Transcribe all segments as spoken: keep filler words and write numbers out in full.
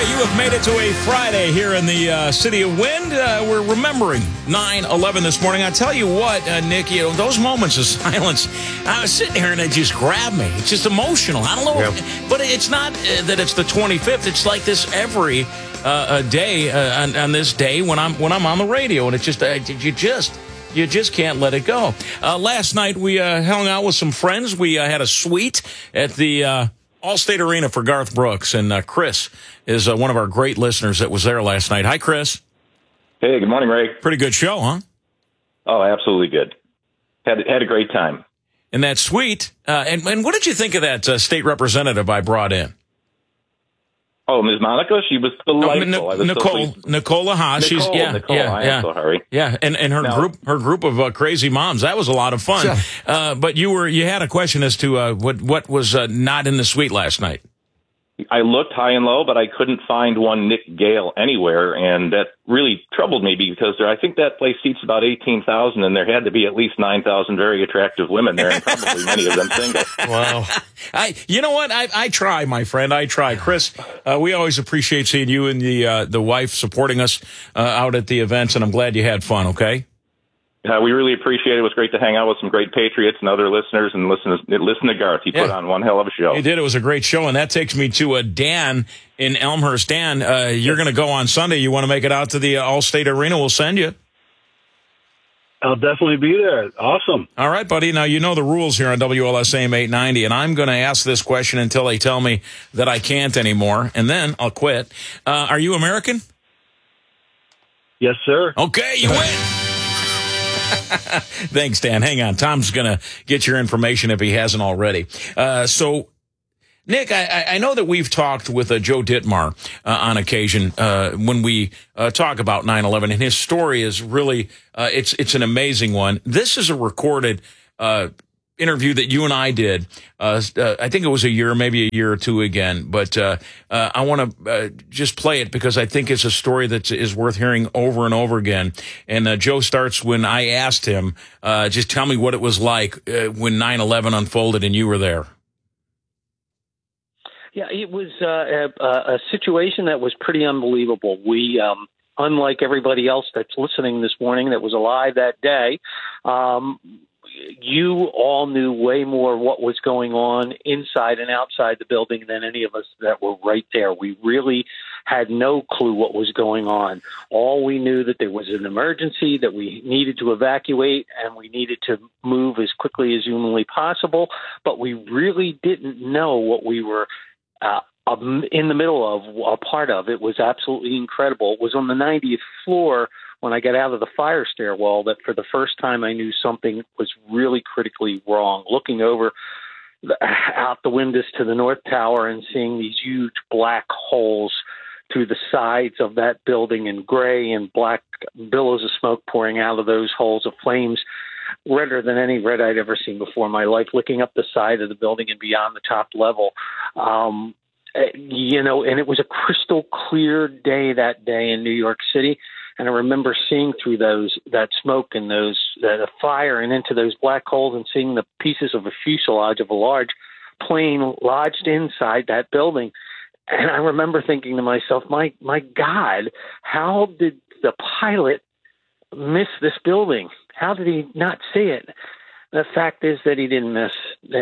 you have made it to a Friday here in the uh, city of Wind. Uh, we're remembering nine eleven this morning. I tell you what, uh, Nick, you know, those moments of silence, I was sitting here and it just grabbed me. It's just emotional. I don't know, Yep. if, but it's not uh, that it's the twenty-fifth. It's like this every uh, a day uh, on, on this day when I'm when I'm on the radio, and it's just uh, you just. You just can't let it go. Uh, last night, we uh, hung out with some friends. We uh, had a suite at the uh, Allstate Arena for Garth Brooks. And uh, Chris is uh, one of our great listeners that was there last night. Hi, Chris. Hey, good morning, Ray. Pretty good show, huh? Oh, absolutely good. Had had a great time. And that suite. Uh, and, and what did you think of that uh, state representative I brought in? Oh, Miz Monica, she was No, delightful. N- I was Nicole, so pleased. Nicola Haas. She's Nicole, yeah, Nicole, yeah, I yeah. am so sorry. Yeah, and, and her Now- group, her group of uh, crazy moms. That was a lot of fun. Sure. Uh, but you were you had a question as to uh, what what was uh, not in the suite last night. I looked high and low, but I couldn't find one Nick Gale anywhere, and that really troubled me because there, I think that place seats about eighteen thousand, and there had to be at least nine thousand very attractive women there, and probably many of them single. Wow. I, you know what? I, I try, my friend. I try, Chris. Uh, we always appreciate seeing you and the uh, the wife supporting us uh, out at the events, and I'm glad you had fun. Okay. Uh, we really appreciate it. It was great to hang out with some great Patriots and other listeners, and listen to, listen to Garth. He Yeah. put on one hell of a show. You did. It was a great show, and that takes me to uh, Dan in Elmhurst. Dan, uh, you're going to go on Sunday. You want to make it out to the uh, Allstate Arena? We'll send you. I'll definitely be there. Awesome. All right, buddy. Now, you know the rules here on W L S A M eight ninety, and I'm going to ask this question until they tell me that I can't anymore, and then I'll quit. Uh, are you American? Yes, sir. Okay, you win. Thanks, Dan. Hang on. Tom's going to get your information if he hasn't already. Uh, so, Nick, I, I know that we've talked with uh, Joe Dittmar uh, on occasion uh, when we uh, talk about nine eleven, and his story is really, uh, it's it's an amazing one. This is a recorded uh, interview that you and I did. Uh, uh, I think it was a year, maybe a year or two again, but uh, uh, I want to uh, just play it because I think it's a story that is worth hearing over and over again. And uh, Joe starts when I asked him, uh, just tell me what it was like uh, when nine eleven unfolded and you were there. Yeah, it was uh, a, a situation that was pretty unbelievable. We, um, unlike everybody else that's listening this morning that was alive that day, um, you all knew way more what was going on inside and outside the building than any of us that were right there. We really had no clue what was going on. All we knew that there was an emergency, that we needed to evacuate, and we needed to move as quickly as humanly possible, but we really didn't know what we were Uh, um, in the middle of, a part of. It was absolutely incredible. It was on the ninetieth floor when I got out of the fire stairwell that for the first time I knew something was really critically wrong. Looking over the, out the windows to the North Tower and seeing these huge black holes through the sides of that building and gray and black billows of smoke pouring out of those holes of flames, redder than any red I'd ever seen before in my life, looking up the side of the building and beyond the top level. Um, you know, and it was a crystal clear day that day in New York City. And I remember seeing through those, that smoke and those, the fire and into those black holes and seeing the pieces of a fuselage of a large plane lodged inside that building. And I remember thinking to myself, my, my God, how did the pilot miss this building? How did he not see it? The fact is that he didn't miss, uh,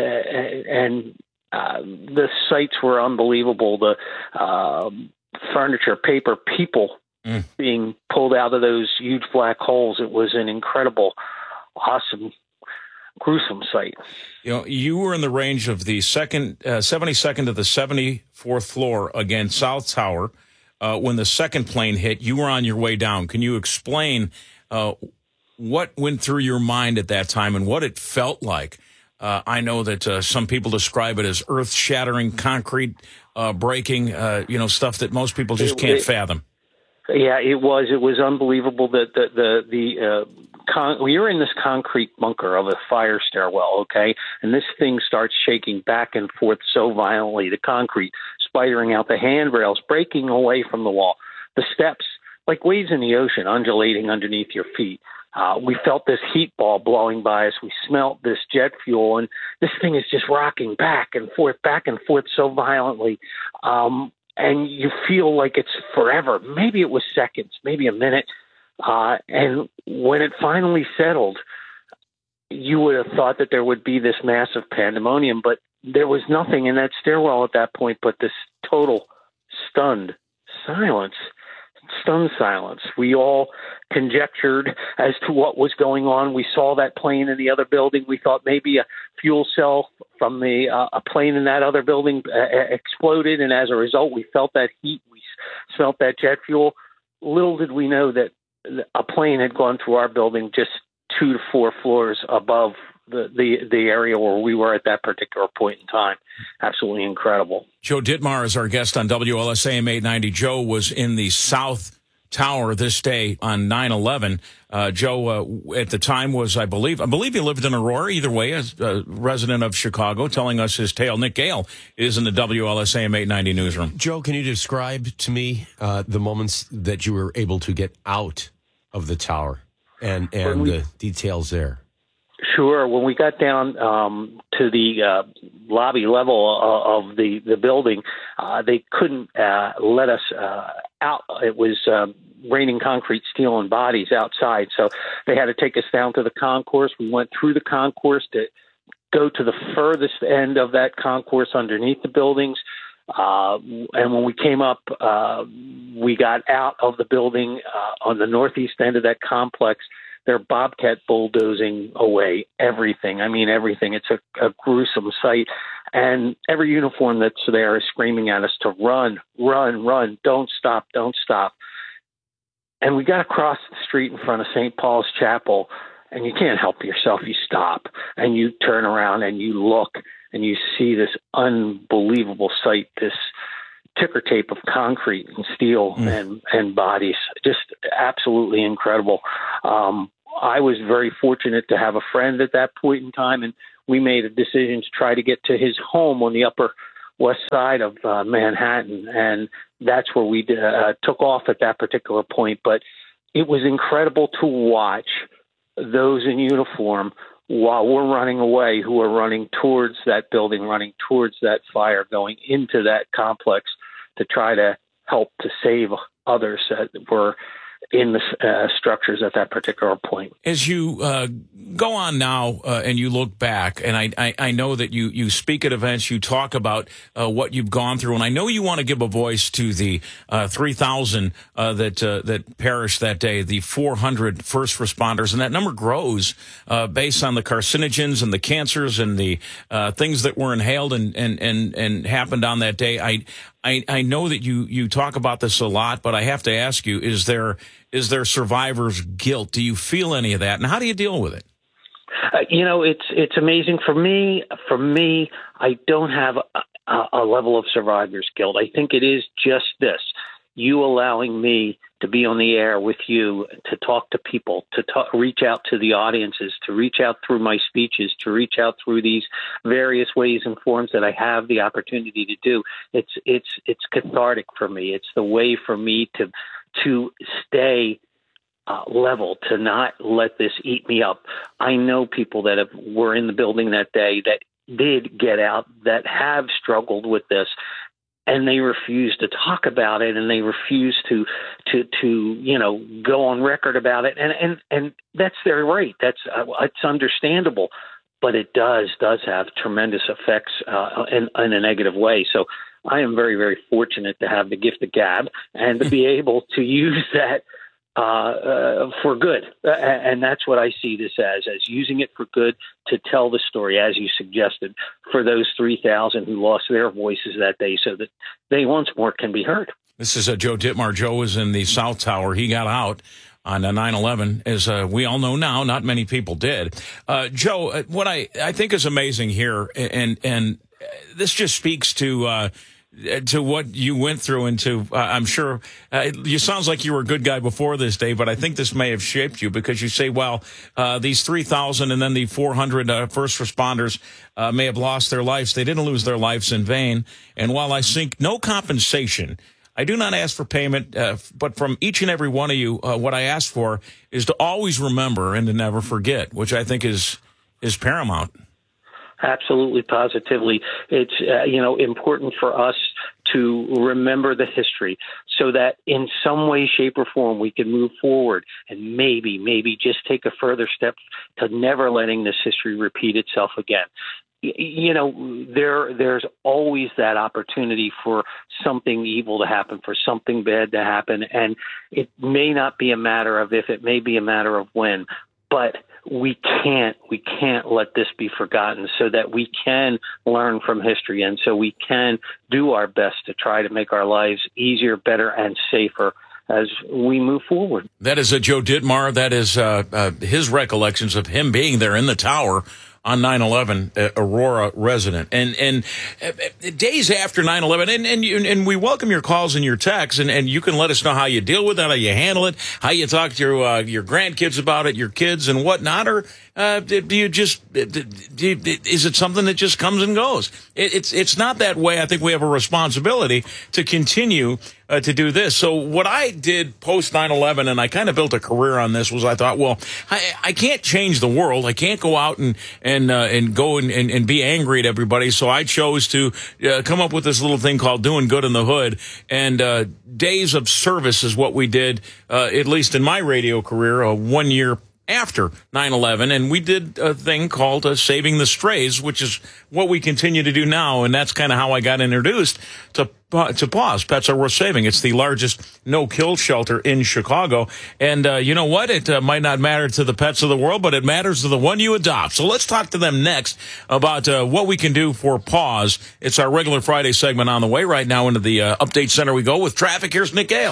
and uh, the sights were unbelievable. The uh, furniture, paper, people mm. being pulled out of those huge black holes. It was an incredible, awesome, gruesome sight. You know, you were in the range of the second, uh, seventy-second to the seventy-fourth floor against South Tower. Uh, when the second plane hit, you were on your way down. Can you explain uh, what went through your mind at that time and what it felt like? Uh, I know that uh, some people describe it as earth-shattering, concrete uh, breaking, uh, you know, stuff that most people just can't fathom. Yeah, it was. It was unbelievable that the the the uh, con- we were in this concrete bunker of a fire stairwell, okay, and this thing starts shaking back and forth so violently. The concrete spidering out, the handrails breaking away from the wall, the steps like waves in the ocean undulating underneath your feet. Uh, we felt this heat ball blowing by us. We smelt this jet fuel, and this thing is just rocking back and forth, back and forth so violently. Um, and you feel like it's forever. Maybe it was seconds, maybe a minute. Uh, and when it finally settled, you would have thought that there would be this massive pandemonium, but there was nothing in that stairwell at that point but this total stunned silence. Stunned silence. We all conjectured as to what was going on. We saw that plane in the other building. We thought maybe a fuel cell from the uh, a plane in that other building uh, exploded, and as a result, we felt that heat. We smelt that jet fuel. Little did we know that a plane had gone through our building just two to four floors above the, the, the area where we were at that particular point in time. Absolutely incredible. Joe Ditmar is our guest on W L S A M eight ninety. Joe was in the South Tower this day on nine eleven. Uh, Joe, uh, at the time was, I believe, I believe he lived in Aurora. Either way, as a resident of Chicago, telling us his tale. Nick Gale is in the W L S A M eight ninety newsroom. Joe, can you describe to me uh, the moments that you were able to get out of the tower and, and we- the details there? Sure. When we got down um, to the uh, lobby level of the, the building, uh, they couldn't uh, let us uh, out. It was uh, raining concrete, steel, and bodies outside. So they had to take us down to the concourse. We went through the concourse to go to the furthest end of that concourse underneath the buildings. Uh, and when we came up, uh, we got out of the building uh, on the northeast end of that complex. They're bobcat bulldozing away everything. I mean, everything. It's a, a gruesome sight. And every uniform that's there is screaming at us to run, run, run. Don't stop, don't stop. And we got across the street in front of Saint Paul's Chapel, and you can't help yourself. You stop, and you turn around, and you look, and you see this unbelievable sight, this ticker tape of concrete and steel mm. and, and bodies. Just absolutely incredible. Um, I was very fortunate to have a friend at that point in time, and we made a decision to try to get to his home on the Upper West Side of uh, Manhattan, and that's where we uh, took off at that particular point. But it was incredible to watch those in uniform while we're running away, who are running towards that building, running towards that fire, going into that complex to try to help to save others that were in the uh, structures at that particular point. As you uh, go on now uh, and you look back, and I, I, I know that you, you speak at events, you talk about uh, what you've gone through, and I know you want to give a voice to the uh, three thousand uh, that uh, that perished that day, the four hundred first responders, and that number grows uh, based on the carcinogens and the cancers and the uh, things that were inhaled and, and, and, and happened on that day. I I, I know that you, you talk about this a lot, but I have to ask you, is there is there survivor's guilt? Do you feel any of that? And how do you deal with it? Uh, you know, it's it's amazing. For me, for me, I don't have a, a level of survivor's guilt. I think it is just this. You allowing me to be on the air with you, to talk to people, to talk, reach out to the audiences, to reach out through my speeches, to reach out through these various ways and forms that I have the opportunity to do. It's it's it's cathartic for me. It's the way for me to to stay uh, level, to not let this eat me up. I know people that have, were in the building that day that did get out, that have struggled with this, and they refuse to talk about it, and they refuse to, to, to, you know, go on record about it. And, and, and that's their right. That's, uh, it's understandable, but it does, does have tremendous effects, uh, in, in a negative way. So I am very, very fortunate to have the gift of gab and to be able to use that, uh, uh, for good. Uh, and that's what I see this as, as using it for good to tell the story, as you suggested, for those three thousand who lost their voices that day so that they once more can be heard. This is uh, Joe Ditmar. Joe was in the South Tower. He got out on uh, nine eleven, as uh, we all know now. Not many people did. Uh, Joe, uh, what I, I think is amazing here, and, and this just speaks to uh, to what you went through, and to, uh, I'm sure, uh, you sounds like you were a good guy before this day, but I think this may have shaped you, because you say, well, uh, these three thousand and then the four hundred uh, first responders uh, may have lost their lives. They didn't lose their lives in vain. And while I seek no compensation, I do not ask for payment, uh, but from each and every one of you, uh, what I ask for is to always remember and to never forget, which I think is is paramount. Absolutely, positively. It's, uh, you know, important for us to remember the history so that in some way, shape, or form we can move forward and maybe, maybe just take a further step to never letting this history repeat itself again. You know, there there's always that opportunity for something evil to happen, for something bad to happen. And it may not be a matter of if, it may be a matter of when. But we can't we can't let this be forgotten so that we can learn from history and so we can do our best to try to make our lives easier, better, and safer as we move forward. That is a Joe Ditmar. That is uh, uh, his recollections of him being there in the tower on nine eleven, uh, Aurora resident. And and uh, days after nine eleven, and, and, you, and we welcome your calls and your texts, and, and you can let us know how you deal with that, how you handle it, how you talk to your, uh, your grandkids about it, your kids and whatnot, or uh, do you just, do you, is it something that just comes and goes? It, it's, it's not that way. I think we have a responsibility to continue Uh, to do this. So what I did post nine eleven, and I kind of built a career on this, was I thought, well, I, I can't change the world. I can't go out and and uh, and go and, and, and be angry at everybody. So I chose to uh, come up with this little thing called Doing Good in the Hood. And uh, Days of Service is what we did, uh, at least in my radio career, uh, one year after nine eleven, and we did a thing called uh, Saving the Strays, which is what we continue to do now, and that's kind of how I got introduced to uh, to Paws. Pets Are Worth Saving. It's the largest no-kill shelter in Chicago, and uh, you know what? It uh, might not matter to the pets of the world, but it matters to the one you adopt. So let's talk to them next about uh, what we can do for Paws. It's our regular Friday segment on the way. Right now into the uh, update center we go with traffic. Here's Nick Gale.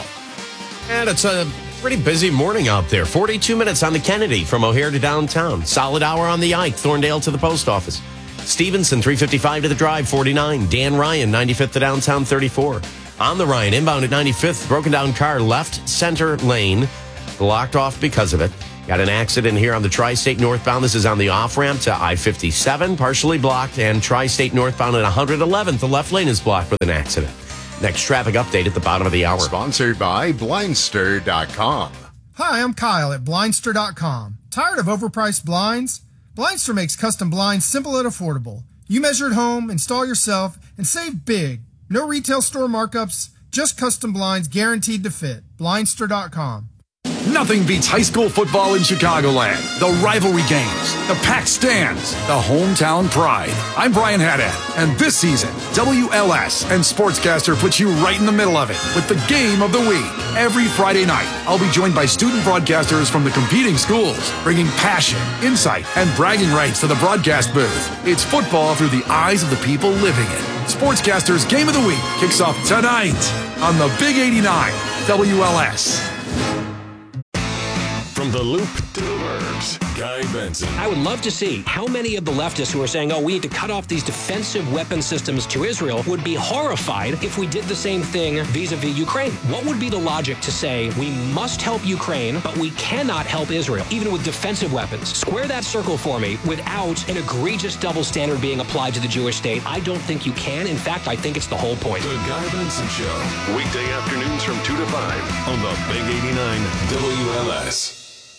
And it's a pretty busy morning out there. forty-two minutes on the Kennedy from O'Hare to downtown. Solid hour on the Ike, Thorndale to the post office. Stevenson, three fifty-five to the drive, forty-nine. Dan Ryan, ninety-fifth to downtown, thirty-four. On the Ryan, inbound at ninety-fifth, broken down car, left center lane, blocked off because of it. Got an accident here on the Tri-State northbound. This is on the off-ramp to I fifty-seven, partially blocked, and Tri-State northbound at one eleventh. The left lane is blocked with an accident. Next traffic update at the bottom of the hour. Sponsored by Blindster dot com. Hi, I'm Kyle at Blindster dot com. Tired of overpriced blinds? Blindster makes custom blinds simple and affordable. You measure at home, install yourself, and save big. No retail store markups, just custom blinds guaranteed to fit. Blindster dot com. Nothing beats high school football in Chicagoland. The rivalry games, the packed stands, the hometown pride. I'm Brian Haddad, and this season, W L S and Sportscaster puts you right in the middle of it with the game of the week. Every Friday night, I'll be joined by student broadcasters from the competing schools, bringing passion, insight, and bragging rights to the broadcast booth. It's football through the eyes of the people living it. Sportscaster's Game of the Week kicks off tonight on the Big eighty-nine W L S. From the Loop to the Burbs, Guy Benson. I would love to see how many of the leftists who are saying, oh, we need to cut off these defensive weapon systems to Israel would be horrified if we did the same thing vis-a-vis Ukraine. What would be the logic to say we must help Ukraine, but we cannot help Israel, even with defensive weapons? Square that circle for me without an egregious double standard being applied to the Jewish state. I don't think you can. In fact, I think it's the whole point. The Guy Benson Show, weekday afternoons from two to five on the Big eighty-nine W L S.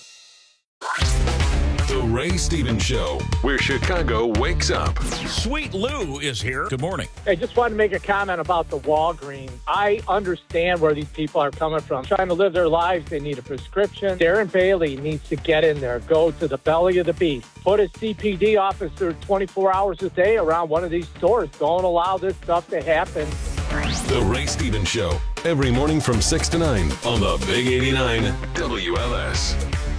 The Ray Stevens Show, where Chicago wakes up. Sweet Lou is here. Good morning. I just wanted to make a comment about the Walgreens. I understand where these people are coming from. Trying to live their lives, they need a prescription. Darren Bailey needs to get in there, go to the belly of the beast. Put a C P D officer twenty-four hours a day around one of these stores. Don't allow this stuff to happen. The Ray Stevens Show, every morning from six to nine on the Big eighty-nine W L S.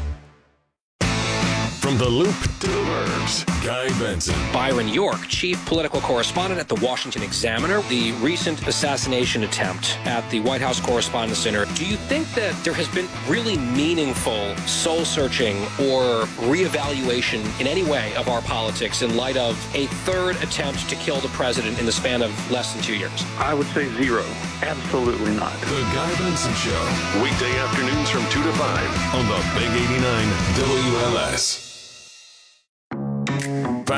From the Loop to the Burbs, Guy Benson. Byron York, chief political correspondent at the Washington Examiner. The recent assassination attempt at the White House Correspondents' Center. Do you think that there has been really meaningful soul-searching or reevaluation in any way of our politics in light of a third attempt to kill the president in the span of less than two years? I would say zero. Absolutely not. The Guy Benson Show, weekday afternoons from two to five on the Big eighty-nine W L S.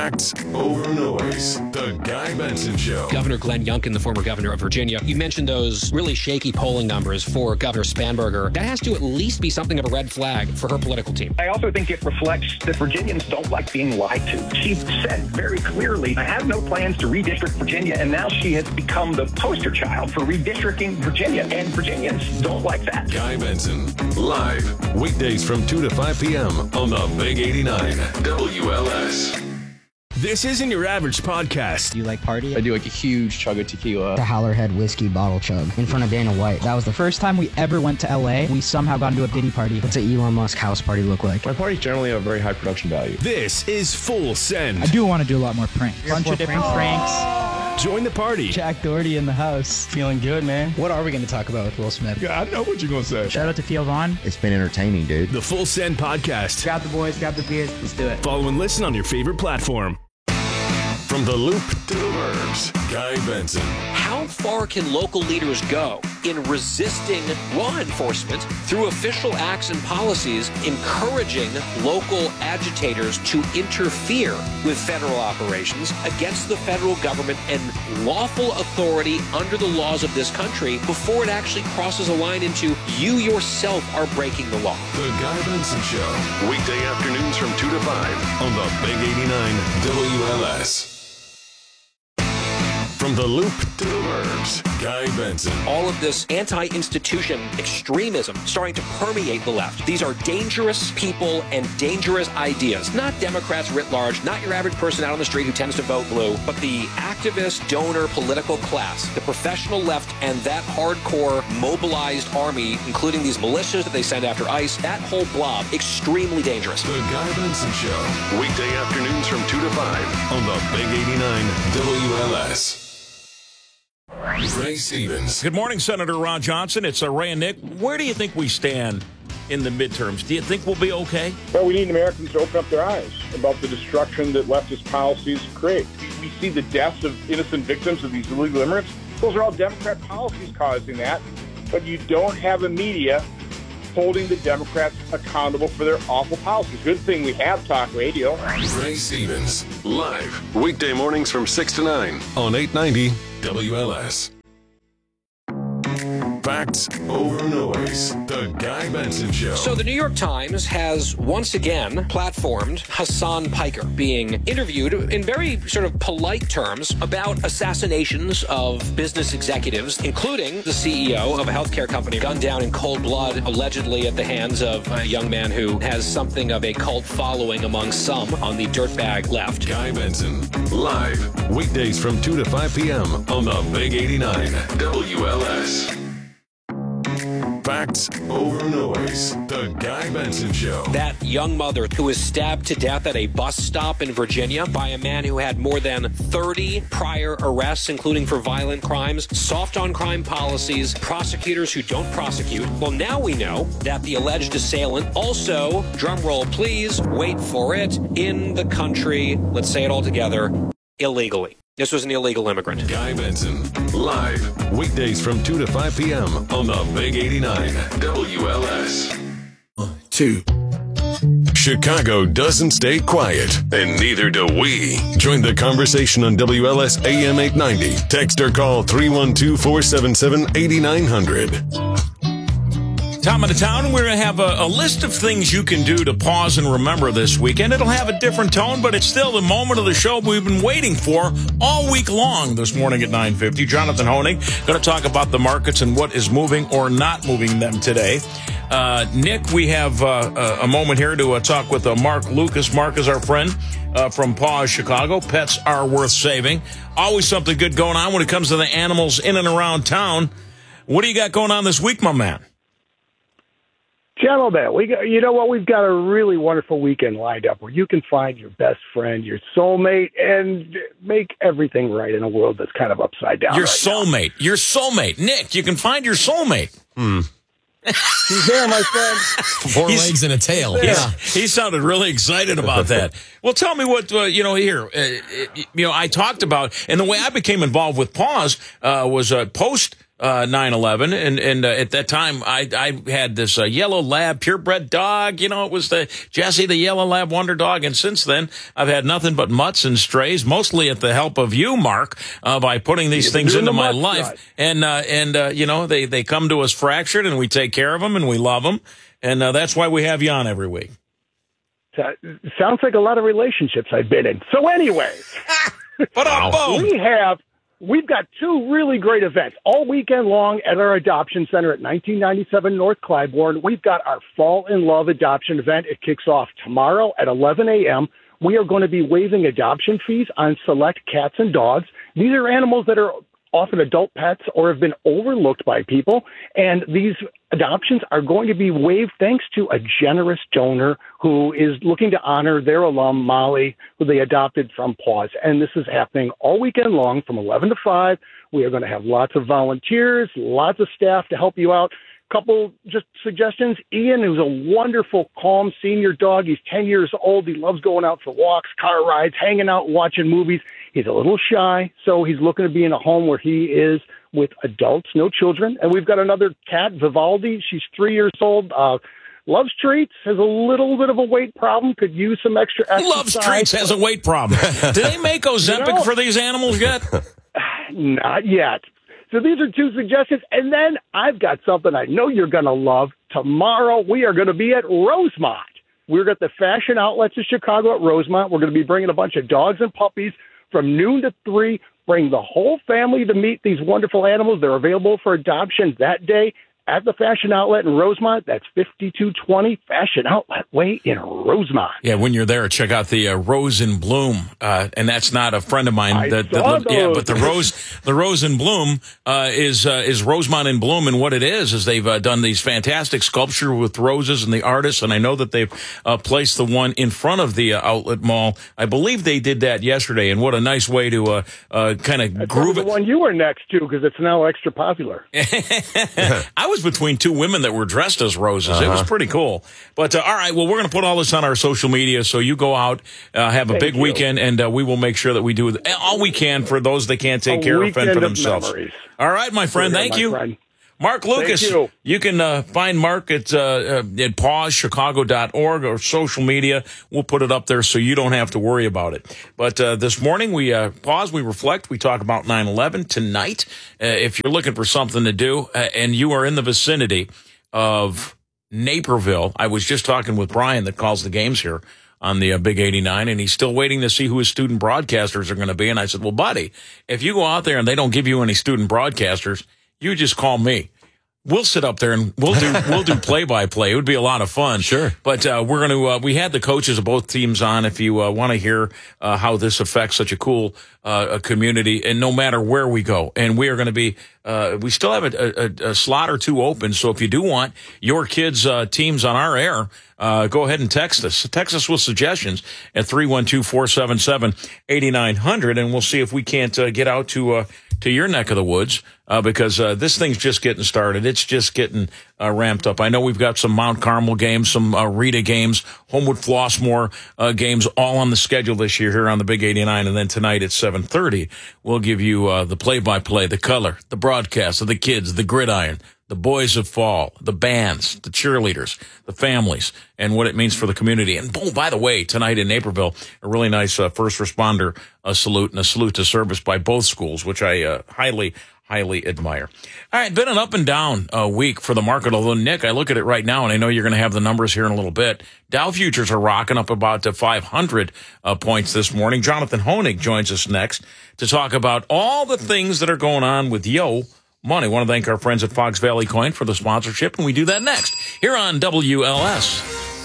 Facts over noise. The Guy Benson Show. Governor Glenn Youngkin, the former governor of Virginia, you mentioned those really shaky polling numbers for Governor Spanberger. That has to at least be something of a red flag for her political team. I also think it reflects that Virginians don't like being lied to. She said very clearly, I have no plans to redistrict Virginia, and now she has become the poster child for redistricting Virginia, and Virginians don't like that. Guy Benson, live, weekdays from two to five p.m. on the Big eighty-nine W L S. This isn't your average podcast. Do you like party? I do like a huge chug of tequila. The Howlerhead whiskey bottle chug in front of Dana White. That was the first time we ever went to L A. We somehow got into a Diddy party. What's an Elon Musk house party look like? My parties generally have a very high production value. This is Full Send. I do want to do a lot more pranks. A bunch of different pranks. pranks. Join the party. Jack Doherty in the house. Feeling good, man. What are we going to talk about with Will Smith? Yeah, I know what you're going to say. Shout out to Theo Vaughn. It's been entertaining, dude. The Full Send podcast. Grab the boys, grab the beers. Let's do it. Follow and listen on your favorite platform. From the Loop to the Burbs, Guy Benson. How far can local leaders go in resisting law enforcement through official acts and policies, encouraging local agitators to interfere with federal operations against the federal government and lawful authority under the laws of this country before it actually crosses a line into you yourself are breaking the law? The Guy Benson Show, weekday afternoons from two to five on the Big eighty-nine W L S. From the Loop to the Burbs, Guy Benson. All of this anti-institution extremism starting to permeate the left. These are dangerous people and dangerous ideas. Not Democrats writ large, not your average person out on the street who tends to vote blue, but the activist, donor, political class, the professional left, and that hardcore mobilized army, including these militias that they send after ICE, that whole blob, extremely dangerous. The Guy Benson Show, weekday afternoons from two to five on the Big eighty-nine W L S. Ray Stevens. Good morning, Senator Ron Johnson. It's uh, Ray and Nick. Where do you think we stand in the midterms? Do you think we'll be okay? Well, we need Americans to open up their eyes about the destruction that leftist policies create. We see the deaths of innocent victims of these illegal immigrants. Those are all Democrat policies causing that. But you don't have a media holding the Democrats accountable for their awful policies. Good thing we have talk radio. Ray Stevens, live, weekday mornings from six to nine on eight ninety W L S. Facts over noise. The Guy Benson Show. So the New York Times has once again platformed Hassan Piker being interviewed in very sort of polite terms about assassinations of business executives, including the C E O of a healthcare company gunned down in cold blood, allegedly at the hands of a young man who has something of a cult following among some on the dirtbag left. Guy Benson, live, weekdays from two to five p.m. on the Big eighty-nine W L S. Facts over noise. The Guy Benson Show. That young mother who was stabbed to death at a bus stop in Virginia by a man who had more than thirty prior arrests, including for violent crimes, soft on crime policies, prosecutors who don't prosecute. Well, now we know that the alleged assailant also, drumroll please, wait for it, in the country, let's say it all together, illegally. This was an illegal immigrant. Guy Benson, live, weekdays from two to five p.m. on the Big eighty-nine W L S. One, two. Chicago doesn't stay quiet, and neither do we. Join the conversation on W L S A M eight ninety. Text or call three one two, four seven seven, eight nine zero zero. Tom of the Town, we're going to have a, a list of things you can do to pause and remember this weekend. It'll have a different tone, but it's still the moment of the show we've been waiting for all week long this morning at nine fifty. Jonathan Honig going to talk about the markets and what is moving or not moving them today. Uh, Nick, we have uh, a moment here to uh, talk with uh, Mark Lucas. Mark is our friend uh, from Paws Chicago. Pets are worth saving. Always something good going on when it comes to the animals in and around town. What do you got going on this week, my man? Gentlemen, we got, you know what? We've got a really wonderful weekend lined up where you can find your best friend, your soulmate, and make everything right in a world that's kind of upside down. Your right soulmate. Now. Your soulmate. Nick, you can find your soulmate. Hmm. He's there, my friend. Four He's, legs and a tail. Yeah. He sounded really excited about that. Well, tell me what, uh, you know, here, uh, you know, I talked about, and the way I became involved with Paws uh, was uh, post uh, nine eleven. And, and uh, at that time, I, I had this uh, yellow lab purebred dog. You know, it was the Jesse, the yellow lab wonder dog. And since then, I've had nothing but mutts and strays, mostly at the help of you, Mark, uh, by putting these You've things been into doing my the mutt life. side. And, uh, and uh, you know, they, they come to us fractured, and we take care of them, and we love them. And uh, that's why we have you on every week. Uh, sounds like a lot of relationships I've been in. So anyways, but wow. we have, we've got two really great events all weekend long at our adoption center at nineteen ninety-seven North Clybourne. We've got our Fall in Love adoption event. It kicks off tomorrow at eleven a.m. We are going to be waiving adoption fees on select cats and dogs. These are animals that are often adult pets or have been overlooked by people. And these adoptions are going to be waived thanks to a generous donor who is looking to honor their alum, Molly, who they adopted from Paws. And this is happening all weekend long from eleven to five. We are going to have lots of volunteers, lots of staff to help you out. Couple just suggestions. Ian, who's a wonderful, calm senior dog. He's ten years old. He loves going out for walks, car rides, hanging out, watching movies. He's a little shy, so he's looking to be in a home where he is with adults, no children. And we've got another cat, Vivaldi. She's three years old. Uh, loves treats, has a little bit of a weight problem, could use some extra exercise. Loves treats, has a weight problem. Do they make Ozempic you know, for these animals yet? Not yet. So these are two suggestions. And then I've got something I know you're going to love. Tomorrow we are going to be at Rosemont. We're at the Fashion Outlets of Chicago at Rosemont. We're going to be bringing a bunch of dogs and puppies from noon to three. Bring the whole family to meet these wonderful animals. They're available for adoption that day at the Fashion Outlet in Rosemont. That's fifty-two twenty Fashion Outlet Way in Rosemont. Yeah, when you're there, check out the uh, Rose in Bloom, uh, and that's not a friend of mine. I that, saw that, yeah, those. but the Rose, the Rose in Bloom uh, is uh, is Rosemont in Bloom, and what it is is they've uh, done these fantastic sculpture with roses and the artists, and I know that they've uh, placed the one in front of the uh, outlet mall. I believe they did that yesterday, and what a nice way to uh, uh, kind of groove the it. The one you were next to because it's now extra popular. I was between two women that were dressed as roses. Uh-huh. It was pretty cool. But, uh, all right, well, we're going to put all this on our social media, so you go out, uh, have a Thank big you. weekend, and uh, we will make sure that we do all we can for those that can't take a care of fend for of themselves. Memories. All right, my friend, thank you. Friend. Mark Lucas, you. you can uh, find Mark at, uh, uh, at paws chicago dot org or social media. We'll put it up there so you don't have to worry about it. But uh, this morning, we uh, pause, we reflect, we talk about nine eleven. Tonight, uh, if you're looking for something to do uh, and you are in the vicinity of Naperville, I was just talking with Brian that calls the games here on the uh, Big eighty-nine, and he's still waiting to see who his student broadcasters are going to be. And I said, well, buddy, if you go out there and they don't give you any student broadcasters, you just call me. We'll sit up there and we'll do we'll do play by play. It would be a lot of fun. Sure. But uh, we're going to uh, we had the coaches of both teams on. If you uh, want to hear uh, how this affects such a cool uh, a community, and no matter where we go, and we are going to be uh, we still have a, a, a slot or two open. So if you do want your kids' uh, teams on our air, uh, go ahead and text us. Text us with suggestions at three one two, four seven seven, eight nine zero zero, and we'll see if we can't uh, get out to uh, to your neck of the woods. Uh, because uh, this thing's just getting started. It's just getting uh, ramped up. I know we've got some Mount Carmel games, some uh, Rita games, Homewood Flossmoor uh, games all on the schedule this year here on the Big eighty-nine. And then tonight at seven thirty, we'll give you uh, the play-by-play, the color, the broadcast of the kids, the gridiron, the boys of fall, the bands, the cheerleaders, the families, and what it means for the community. And, oh, by the way, tonight in Naperville, a really nice uh, first responder uh, salute and a salute to service by both schools, which I uh, highly highly admire. All right, been an up and down uh, week for the market, although, Nick, I look at it right now, and I know you're going to have the numbers here in a little bit. Dow futures are rocking up about to five hundred uh, points this morning. Jonathan Honig joins us next to talk about all the things that are going on with Yo Money. I want to thank our friends at Fox Valley Coin for the sponsorship, and we do that next here on W L S.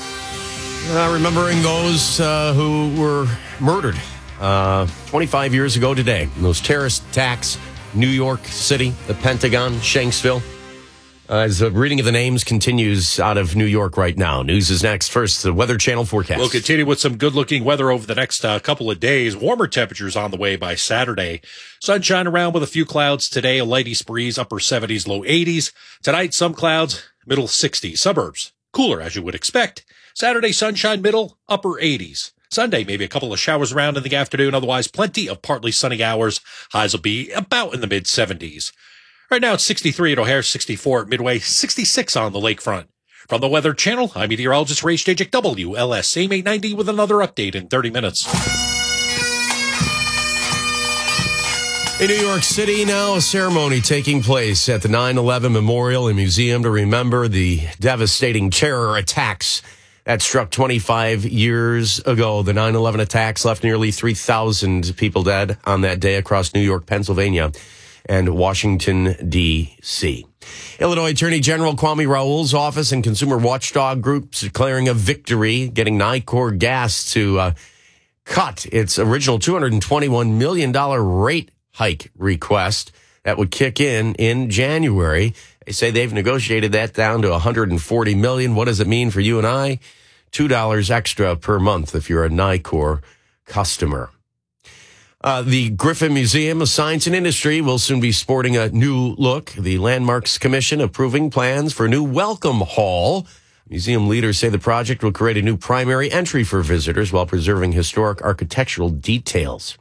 Uh, remembering those uh, who were murdered uh, twenty-five years ago today. Those terrorist attacks, New York City, the Pentagon, Shanksville. Uh, as the reading of the names continues out of New York right now. News is next. First, the Weather Channel forecast. We'll continue with some good-looking weather over the next uh, couple of days. Warmer temperatures on the way by Saturday. Sunshine around with a few clouds today. A light east breeze, upper seventies, low eighties. Tonight, some clouds, middle sixties. Suburbs, cooler as you would expect. Saturday, sunshine, middle, upper eighties. Sunday, maybe a couple of showers around in the afternoon. Otherwise, plenty of partly sunny hours. Highs will be about in the mid-seventies. Right now it's sixty-three at O'Hare, sixty-four at Midway, sixty-six on the lakefront. From the Weather Channel, I'm meteorologist Ray Stajic, W L S, A M eight ninety with another update in thirty minutes. In New York City now, a ceremony taking place at the nine eleven Memorial and Museum to remember the devastating terror attacks that struck twenty-five years ago. The nine eleven attacks left nearly three thousand people dead on that day across New York, Pennsylvania, and Washington, D C Illinois Attorney General Kwame Raoul's office and consumer watchdog groups declaring a victory, getting Nicor Gas to uh, cut its original two hundred twenty-one million dollars rate hike request that would kick in in January. They say they've negotiated that down to one hundred forty million dollars. What does it mean for you and I? two dollars extra per month if you're a Nicor customer. Uh, the Griffin Museum of Science and Industry will soon be sporting a new look. The Landmarks Commission approving plans for a new welcome hall. Museum leaders say the project will create a new primary entry for visitors while preserving historic architectural details.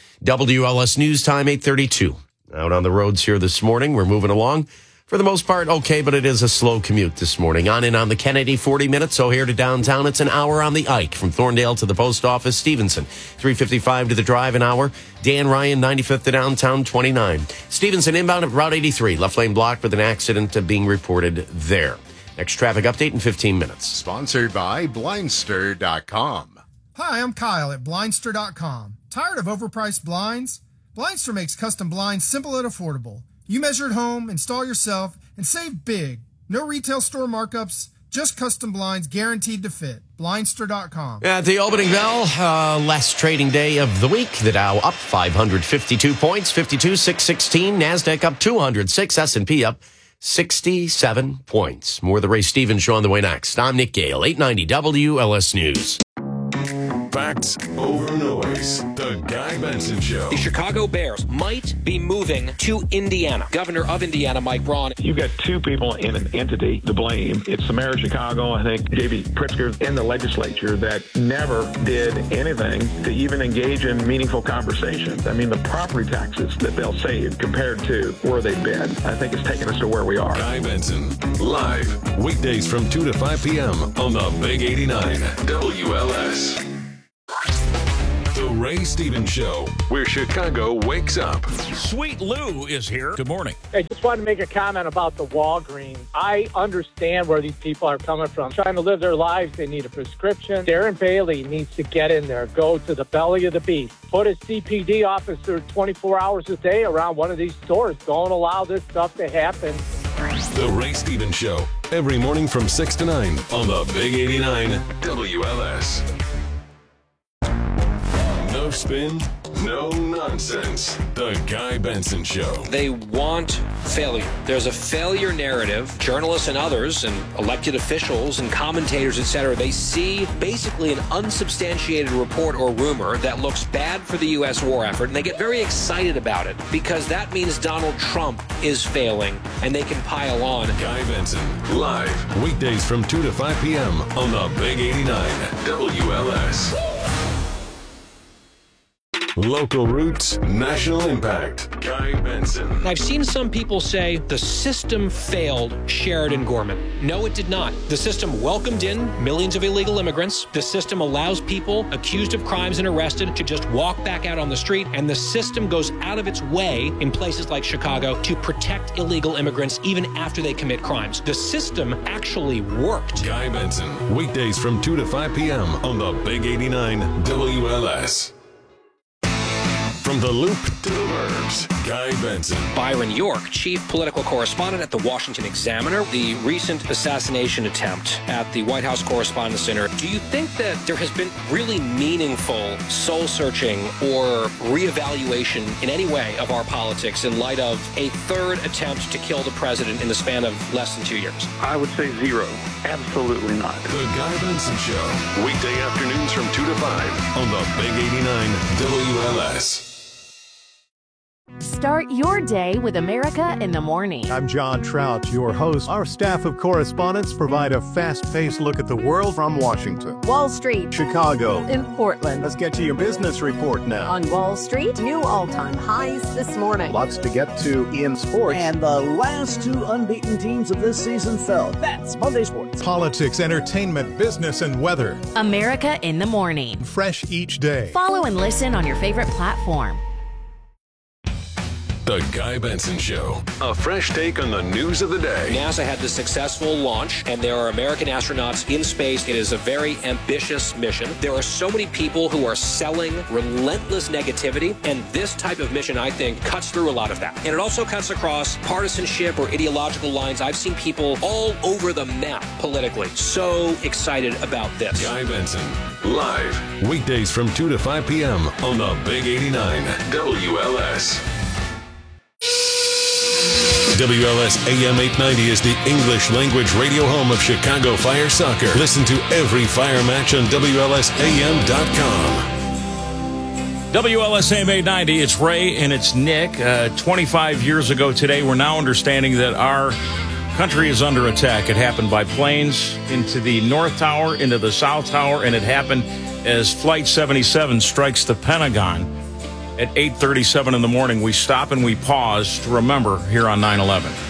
W L S News Time, eight thirty-two. Out on the roads here this morning. We're moving along. For the most part, okay, but it is a slow commute this morning. On and on the Kennedy, forty minutes. O'Hare to downtown, it's an hour on the Ike. From Thorndale to the post office, Stevenson. three fifty-five to the drive, an hour. Dan Ryan, ninety-fifth to downtown, twenty-nine. Stevenson inbound at Route eighty-three. Left lane blocked with an accident being reported there. Next traffic update in fifteen minutes. Sponsored by Blindster dot com. Hi, I'm Kyle at Blindster dot com. Tired of overpriced blinds? Blindster makes custom blinds simple and affordable. You measure at home, install yourself, and save big. No retail store markups, just custom blinds guaranteed to fit. Blindster dot com. At the opening bell, uh, last trading day of the week, the Dow up five hundred fifty-two points, fifty-two six sixteen. NASDAQ up two hundred six, S and P up sixty-seven points. More of the Ray Stevens Show on the way next. I'm Nick Gale, eight ninety W L S News. Facts over noise. The Guy Benson Show. The Chicago Bears might be moving to Indiana. Governor of Indiana, Mike Braun. You've got two people in an entity to blame. It's the mayor of Chicago, I think, J B Pritzker, and the legislature that never did anything to even engage in meaningful conversations. I mean, the property taxes that they'll save compared to where they've been, I think it's taken us to where we are. Guy Benson, live, weekdays from two to five p.m. on the Big eighty-nine W L S. The Ray Stevens Show, where Chicago wakes up. Sweet Lou is here. Good morning. I just wanted to make a comment about the Walgreens. I understand where these people are coming from. Trying to live their lives, they need a prescription. Darren Bailey needs to get in there, go to the belly of the beast. Put a C P D officer twenty-four hours a day around one of these stores. Don't allow this stuff to happen. The Ray Stevens Show, every morning from six to nine on the Big eighty-nine W L S. No spin, no nonsense. The Guy Benson Show. They want failure. There's a failure narrative. Journalists and others and elected officials and commentators, et cetera, they see basically an unsubstantiated report or rumor that looks bad for the U S war effort, and they get very excited about it because that means Donald Trump is failing, and they can pile on. Guy Benson, live, weekdays from two to five p.m. on the Big eighty-nine W L S. Local roots, national impact. Guy Benson. I've seen some people say the system failed Sheridan Gorman. No, it did not. The system welcomed in millions of illegal immigrants. The system allows people accused of crimes and arrested to just walk back out on the street. And the system goes out of its way in places like Chicago to protect illegal immigrants even after they commit crimes. The system actually worked. Guy Benson. Weekdays from two to five p.m. on the Big eighty-nine W L S. From the Loop to the Burbs, Guy Benson. Byron York, chief political correspondent at the Washington Examiner. The recent assassination attempt at the White House Correspondents' Center. Do you think that there has been really meaningful soul-searching or reevaluation in any way of our politics in light of a third attempt to kill the president in the span of less than two years? I would say zero. Absolutely not. The Guy Benson Show. Weekday afternoons from two to five on the Big eighty-nine W L S. Start your day with America in the Morning. I'm John Trout, your host. Our staff of correspondents provide a fast-paced look at the world from Washington, Wall Street, Chicago, in Portland. Let's get to your business report now. On Wall Street, new all-time highs this morning. Lots to get to in sports. And the last two unbeaten teams of this season fell. That's Monday Sports. Politics, entertainment, business, and weather. America in the Morning. Fresh each day. Follow and listen on your favorite platform. The Guy Benson Show. A fresh take on the news of the day. NASA had the successful launch, and there are American astronauts in space. It is a very ambitious mission. There are so many people who are selling relentless negativity, and this type of mission, I think, cuts through a lot of that. And it also cuts across partisanship or ideological lines. I've seen people all over the map politically. So excited about this. Guy Benson, live, weekdays from two to five p.m. on the Big eighty-nine W L S. W L S A M eight ninety is the English language radio home of Chicago Fire Soccer. Listen to every Fire match on W L S A M dot com. W L S A M eight ninety, it's Ray and it's Nick. Uh, twenty-five years ago today, we're now understanding that our country is under attack. It happened by planes into the North Tower, into the South Tower, and it happened as Flight seventy-seven strikes the Pentagon. At eight thirty-seven in the morning, we stop and we pause to remember here on nine eleven.